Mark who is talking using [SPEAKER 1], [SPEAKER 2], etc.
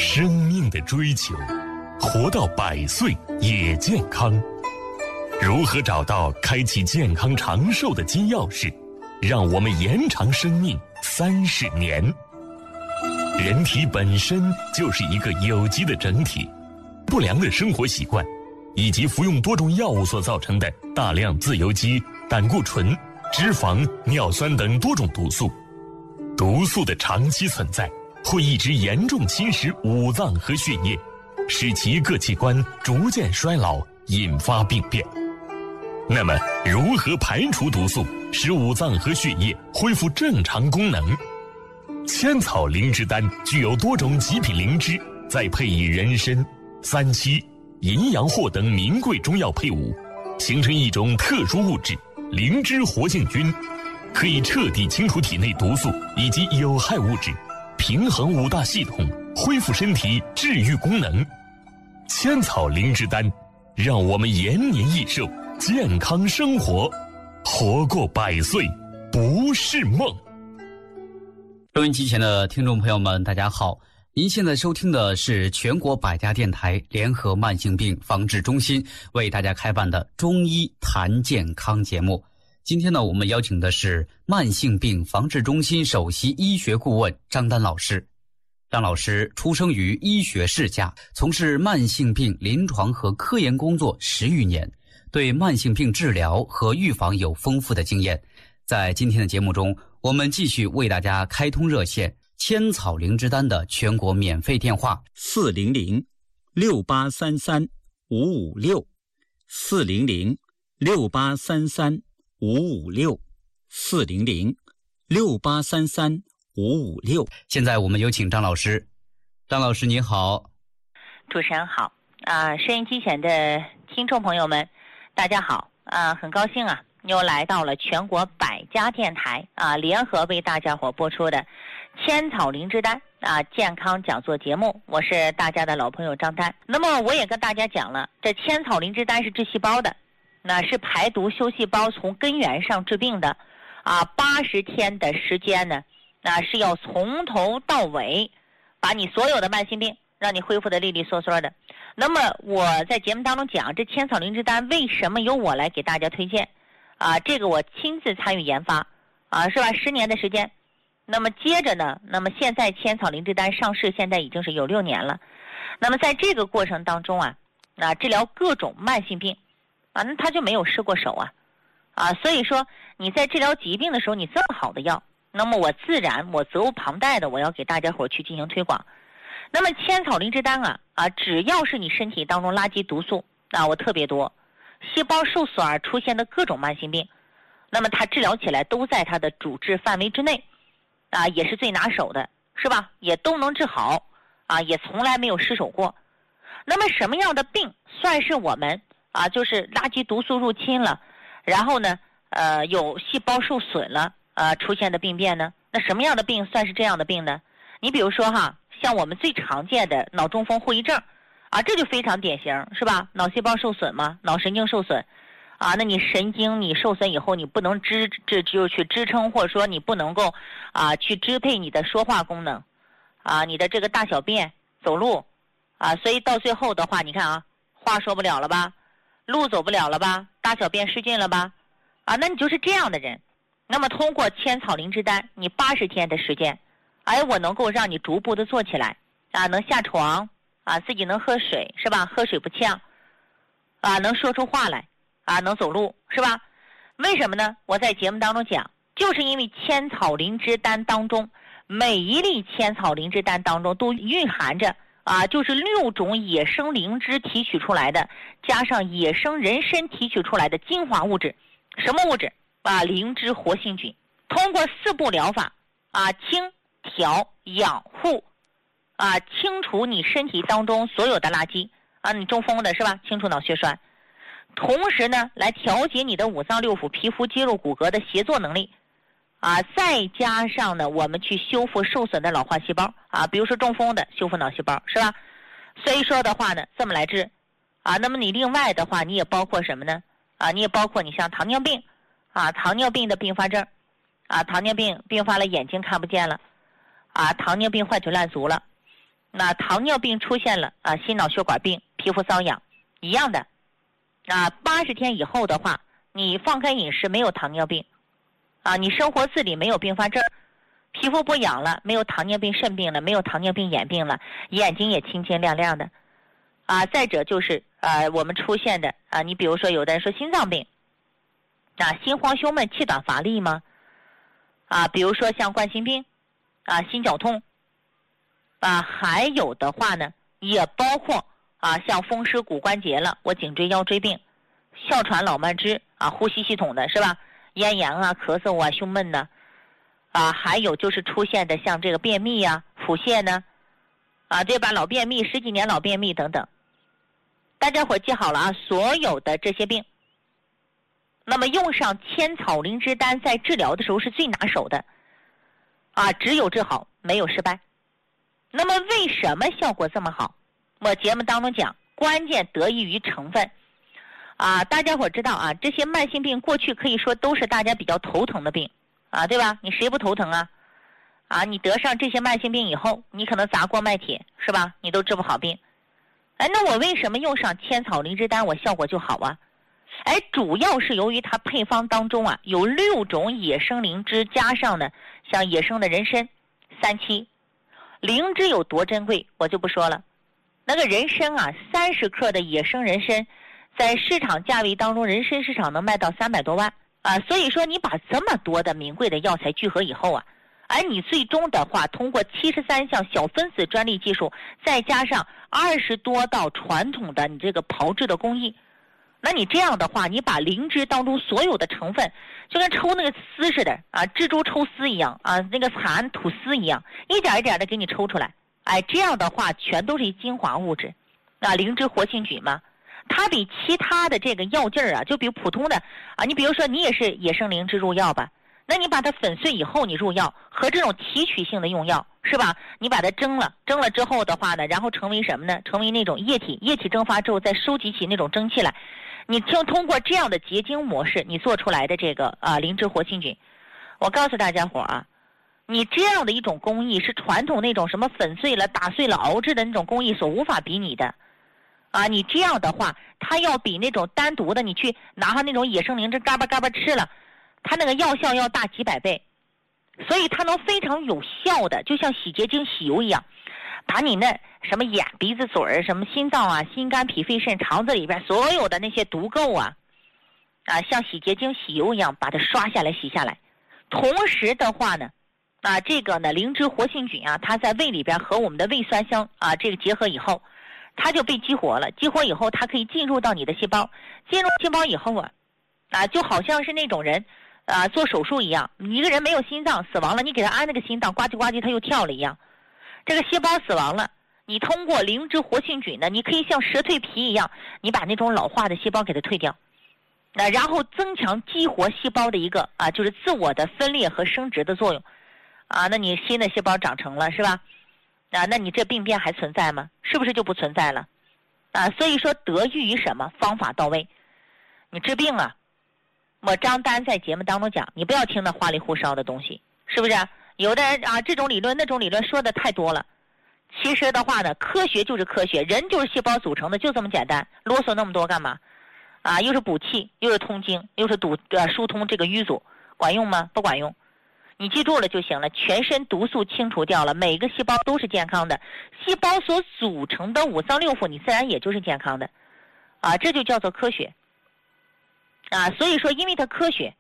[SPEAKER 1] 生命的追求，活到100岁也健康。如何找到开启健康长寿的金钥匙，让我们延长生命30年？人体本身就是一个有机的整体，不良的生活习惯以及服用多种药物所造成的大量自由基、胆固醇、脂肪、尿酸等多种毒素，毒素的长期存在会一直严重侵蚀五脏和血液，使其各器官逐渐衰老，引发病变。那么如何排除毒素，使五脏和血液恢复正常功能？千草灵芝丹具有多种极品灵芝，再配以人参、三七、淫羊藿等名贵中药配伍，形成一种特殊物质灵芝活性菌，可以彻底清除体内毒素以及有害物质，平衡5大系统，恢复身体治愈功能。千草灵芝丹让我们延年益寿，健康生活，活过100岁不是梦。
[SPEAKER 2] 收音机前的听众朋友们，大家好，您现在收听的是全国百家电台联合慢性病防治中心为大家开办的中医谈健康节目。今天呢，我们邀请的是慢性病防治中心首席医学顾问张丹老师。张老师出生于医学世家，从事慢性病临床和科研工作10余年，对慢性病治疗和预防有丰富的经验。在今天的节目中，我们继续为大家开通热线千草灵芝丹的全国免费电话
[SPEAKER 3] 400-6833-556 400-6833-556 400-6833-556。
[SPEAKER 2] 现在我们有请张老师。张老师你好。
[SPEAKER 4] 主持人好收音机前的听众朋友们大家好很高兴又来到了全国百家电台联合为大家伙播出的千草灵芝丹健康讲座节目，我是大家的老朋友张丹。那么我也跟大家讲了，这千草灵芝丹是治细胞的，那是排毒修细胞，从根源上治病的80天的时间呢，那是要从头到尾把你所有的慢性病让你恢复的利利索索的。那么我在节目当中讲，这千草灵芝丹为什么由我来给大家推荐这个我亲自参与研发是吧？10年的时间。那么接着呢，那么现在千草灵芝丹上市现在已经是有6年了。那么在这个过程当中治疗各种慢性病那他就没有失过手所以说你在治疗疾病的时候，你这么好的药，那么我自然我责无旁贷的我要给大家伙去进行推广。那么千草灵芝丹只要是你身体当中垃圾毒素我特别多，细胞受损而出现的各种慢性病，那么它治疗起来都在它的主治范围之内也是最拿手的，是吧？也都能治好也从来没有失手过。那么什么样的病算是我们就是垃圾毒素入侵了，然后呢有细胞受损了出现的病变呢？那什么样的病算是这样的病呢？你比如说像我们最常见的脑中风后遗症这就非常典型，是吧？脑细胞受损嘛，脑神经受损那你神经你受损以后，你不能就去支撑，或者说你不能够去支配你的说话功能你的这个大小便走路所以到最后的话，你看话说不了了吧，路走不了了吧，大小便失禁了吧那你就是这样的人。那么通过千草灵芝丹，你80天的时间我能够让你逐步的做起来能下床自己能喝水，是吧？喝水不呛能说出话来能走路，是吧？为什么呢？我在节目当中讲，就是因为千草灵芝丹当中每一粒千草灵芝丹当中都蕴含着就是6种野生灵芝提取出来的，加上野生人参提取出来的精华物质。什么物质灵芝活性菌。通过4步疗法清调养护清除你身体当中所有的垃圾你中风的是吧？清除脑血栓，同时呢来调节你的5脏6腑、皮肤、肌肉、骨骼的协作能力再加上呢我们去修复受损的老化细胞比如说中风的修复脑细胞，是吧？所以说的话呢这么来治那么你另外的话你也包括什么呢你也包括你像糖尿病糖尿病的并发症糖尿病并发了眼睛看不见了糖尿病坏腿烂足了那糖尿病出现了心脑血管病、皮肤瘙痒一样的，80天以后的话，你放开饮食没有糖尿病你生活自理没有并发症，皮肤不痒了，没有糖尿病肾病了，没有糖尿病眼病了，眼睛也清清亮亮的再者就是我们出现的你比如说有的人说心脏病心慌胸闷气短乏力吗比如说像冠心病心绞痛还有的话呢也包括像风湿骨关节了，我颈椎腰椎病、哮喘老慢支呼吸系统的是吧，咽炎咳嗽胸闷呢还有就是出现的像这个便秘腹泻呢对吧，老便秘10几年老便秘等等，大家伙记好了所有的这些病，那么用上千草灵芝丹在治疗的时候是最拿手的只有治好没有失败。那么为什么效果这么好？我节目当中讲，关键得益于成分大家伙知道这些慢性病过去可以说都是大家比较头疼的病对吧？你谁不头疼你得上这些慢性病以后，你可能砸锅卖铁是吧？你都治不好病。那我为什么用上千草灵芝丹我效果就好主要是由于它配方当中有6种野生灵芝，加上呢像野生的人参、三七。灵芝有多珍贵我就不说了，那个人参30克的野生人参在市场价位当中，人参市场能卖到300多万所以说你把这么多的名贵的药材聚合以后你最终的话通过73项小分子专利技术，再加上20多道传统的你这个炮制的工艺，那你这样的话，你把灵芝当中所有的成分就跟抽那个丝似的蜘蛛抽丝一样那个蚕吐丝一样，一点一点的给你抽出来这样的话全都是精华物质灵芝活性菌嘛，它比其他的这个药劲儿就比普通的你比如说你也是野生灵芝入药吧，那你把它粉碎以后你入药，和这种提取性的用药是吧，你把它蒸了之后的话呢，然后成为什么呢？成为那种液体蒸发之后再收集起那种蒸汽来，你就通过这样的结晶模式你做出来的这个灵芝活性菌，我告诉大家伙你这样的一种工艺是传统那种什么粉碎了打碎了熬制的那种工艺所无法比拟的你这样的话它要比那种单独的你去拿上那种野生灵芝嘎巴嘎巴吃了，它那个药效要大几百倍，所以它能非常有效的就像洗洁精洗油一样，把你那什么眼鼻子嘴儿什么心脏心肝脾肺肾肠子里边所有的那些毒垢像洗洁精洗油一样把它刷下来洗下来。同时的话呢这个呢灵芝活性菌它在胃里边和我们的胃酸相这个结合以后，它就被激活了，激活以后它可以进入到你的细胞，进入细胞以后就好像是那种人做手术一样，你一个人没有心脏死亡了，你给他安那个心脏呱唧呱唧他又跳了一样，这个细胞死亡了，你通过灵芝活性菌呢，你可以像蛇蜕皮一样，你把那种老化的细胞给它退掉然后增强激活细胞的一个就是自我的分裂和生殖的作用那你新的细胞长成了是吧那你这病变还存在吗？是不是就不存在了所以说得益于什么？方法到位。你治病我张丹在节目当中讲，你不要听那花里胡哨的东西，是不是有的人这种理论那种理论说的太多了。其实的话呢，科学就是科学，人就是细胞组成的，就这么简单，啰嗦那么多干嘛又是补气，又是通经，又是疏通这个瘀阻，管用吗？不管用。你记住了就行了，全身毒素清除掉了，每个细胞都是健康的，细胞所组成的五脏六腑你自然也就是健康的这就叫做科学所以说因为它科学